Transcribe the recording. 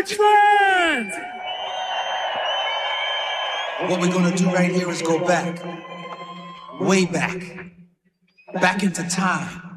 Richmond! What we're gonna do right here is go back, way back into time.